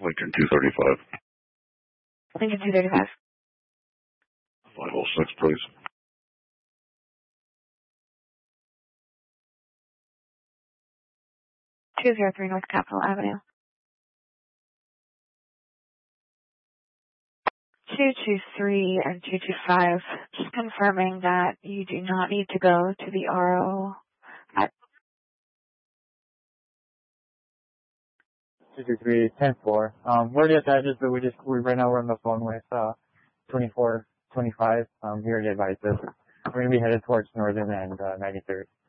Lincoln 235. Lincoln 235. 506, please. 203 North Capitol Avenue. 223 and 225. Just confirming that you do not need to go to the RO at 223, 10-4. We're the addresses, but right now we're on the phone with 2425 here at Advisors. We're going to be headed towards Northern and 93rd.